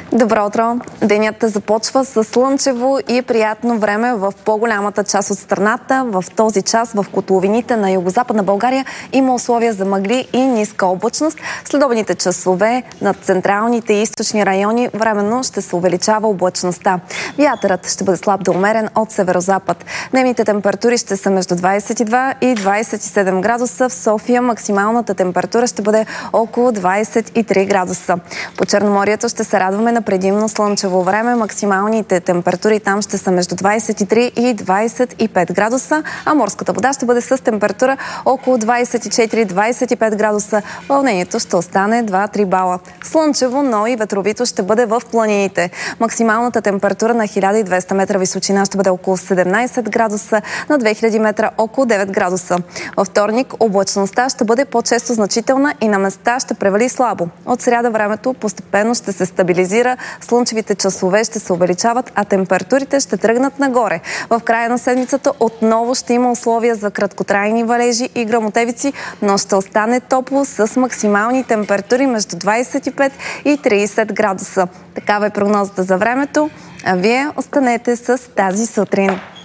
Добро утро! Денят започва с слънчево и приятно време в по-голямата част от страната. В този час в котловините на югозападна България има условия за мъгли и ниска облачност. Следобедните часове над централните и източни райони временно ще се увеличава облачността. Вятърът ще бъде слаб до умерен от северозапад. Дневните температури ще са между 22 и 27 градуса. В София максималната температура ще бъде около 23 градуса. По Черноморието ще се радваме на предимно слънчево време. Максималните температури там ще са между 23 и 25 градуса, а морската вода ще бъде с температура около 24-25 градуса. Вълнението ще остане 2-3 бала. Слънчево, но и ветровито ще бъде в планините. Максималната температура на 1200 метра височина ще бъде около 17 градуса, на 2000 метра около 9 градуса. Във вторник облачността ще бъде по-често значителна и на места ще превали слабо. От сряда времето постепенно ще се стабилизира, слънчевите часове ще се увеличават, а температурите ще тръгнат нагоре. В края на седмицата отново ще има условия за краткотрайни валежи и гръмотевици, но ще остане топло с максимални температури между 25 и 30 градуса. Такава е прогнозата за времето, а вие останете с Тази сутрин.